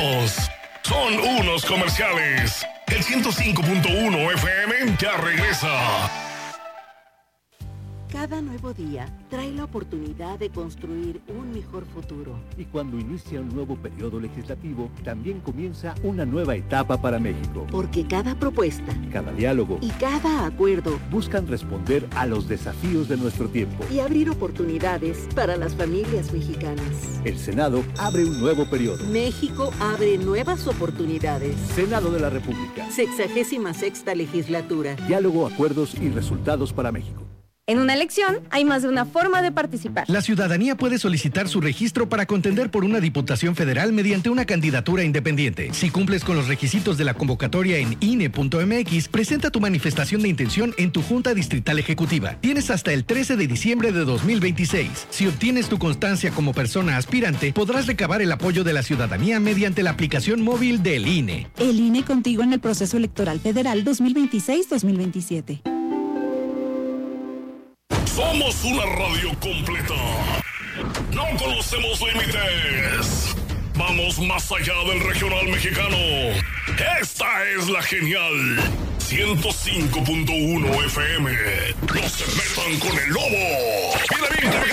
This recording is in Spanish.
minutos. Son unos comerciales. El 105.1 FM ya regresa. Cada nuevo día trae la oportunidad de construir un mejor futuro. Y cuando inicia un nuevo periodo legislativo, también comienza una nueva etapa para México. Porque cada propuesta, cada diálogo y cada acuerdo buscan responder a los desafíos de nuestro tiempo y abrir oportunidades para las familias mexicanas. El Senado abre un nuevo periodo. México abre nuevas oportunidades. Senado de la República. 66ª legislatura. Diálogo, acuerdos y resultados para México. En una elección hay más de una forma de participar. La ciudadanía puede solicitar su registro para contender por una diputación federal mediante una candidatura independiente. Si cumples con los requisitos de la convocatoria en INE.mx, presenta tu manifestación de intención en tu Junta Distrital Ejecutiva. Tienes hasta el 13 de diciembre de 2026. Si obtienes tu constancia como persona aspirante, podrás recabar el apoyo de la ciudadanía mediante la aplicación móvil del INE. El INE contigo en el proceso electoral federal 2026-2027. Somos una radio completa. No conocemos límites. Vamos más allá del regional mexicano. Esta es la genial 105.1 FM. No se metan con el lobo. Mira bien,